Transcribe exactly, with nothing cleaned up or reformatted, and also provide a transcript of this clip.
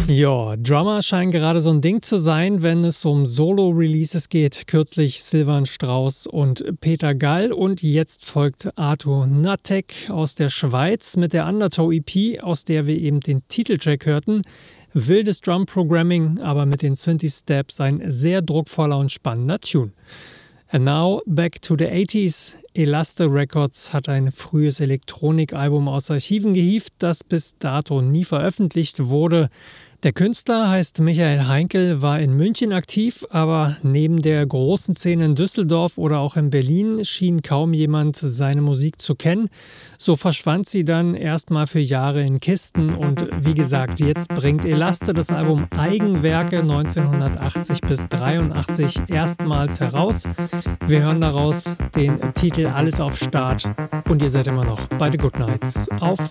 Ja, Drummer scheinen gerade so ein Ding zu sein, wenn es um Solo-Releases geht. Kürzlich Silvan Strauss und Peter Gall. Und jetzt folgt Arthur Natek aus der Schweiz mit der Undertow E P, aus der wir eben den Titeltrack hörten. Wildes Drum-Programming, aber mit den Synthi-Steps ein sehr druckvoller und spannender Tune. And now back to the eighties. Elaste Records hat ein frühes Elektronikalbum aus Archiven gehievt, das bis dato nie veröffentlicht wurde. Der Künstler heißt Michael Heinkel, war in München aktiv, aber neben der großen Szene in Düsseldorf oder auch in Berlin schien kaum jemand seine Musik zu kennen. So verschwand sie dann erstmal für Jahre in Kisten und wie gesagt, jetzt bringt Elaste das Album Eigenwerke neunzehnhundertachtzig bis dreiundachtzig erstmals heraus. Wir hören daraus den Titel Alles auf Start und ihr seid immer noch bei The Good Nights auf